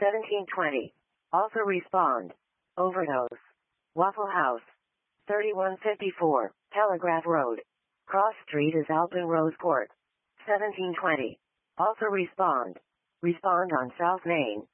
1720. Also respond. Overdose. Waffle House. 3154. Telegraph Road. Cross Street is Alton Rose Court. 1720. Also respond. Respond on South Main.